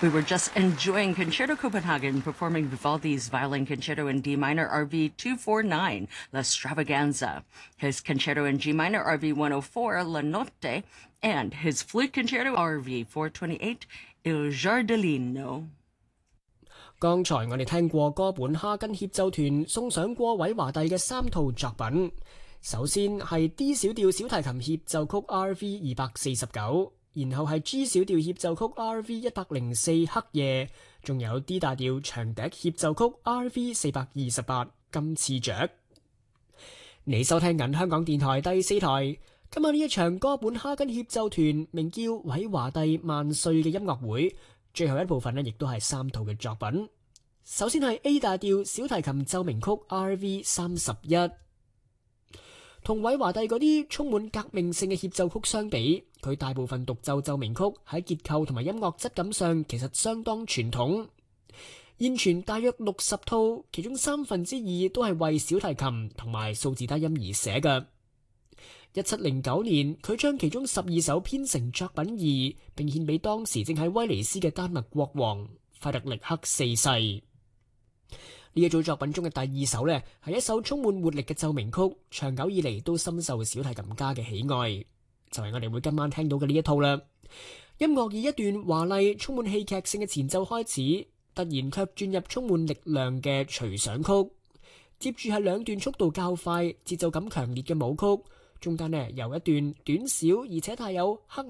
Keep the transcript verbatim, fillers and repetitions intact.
We were just enjoying Concerto Copenhagen performing Vivaldi's Violin Concerto in D minor R V two forty-nine, La Stravaganza, his Concerto in G minor R V one oh four, La Notte, and his Flute Concerto R V four twenty-eight, Il Giardellino。 剛才我哋聽過哥本哈根協奏團送上過韋華第嘅三套作品，首先係 D 小調小提琴協奏曲 R V 二百四十九，然後係 G 小調協奏曲 R V 一百零四黑夜，仲有 D 大調長笛協奏曲 R V 四百二十八金翅雀。你收聽緊香港電台第四台，今日呢一場哥本哈根協奏團名叫韋華第萬歲嘅音樂會，最後一部分呢亦都係三套嘅作品。首先係 A 大調小提琴奏鳴曲 R V 三十一，同韋華第嗰啲充滿革命性嘅協奏曲相比，佢大部分獨奏奏鳴曲喺結構同埋音樂質感上其實相當傳統。現存大約六十套，其中三分之二都係為小提琴同埋數字低音而寫嘅。一七零九年，佢將其中十二首編成作品二，並獻俾當時正喺威尼斯嘅丹麥國王費特力克四世。呢一組作品中嘅第二首呢，係一首充滿活力嘅奏鳴曲，長久以嚟都深受小提琴家嘅喜愛，就係我哋會今晚聽到嘅呢一套啦。音樂以一段華麗、充滿戲劇性嘅前奏開始，突然卻轉入充滿力量嘅隨想曲，接住係兩段速度較快、節奏感強烈嘅舞曲，中間呢有一段短小而且帶有黑